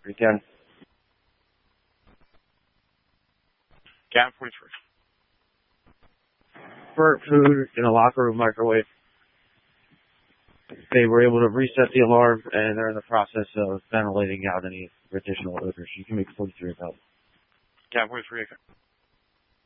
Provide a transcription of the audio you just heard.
Again. Gap 43. Burnt food in a locker room microwave. They were able to reset the alarm, and they're in the process of ventilating out any additional odors. You can make 43 about it. Gap 43.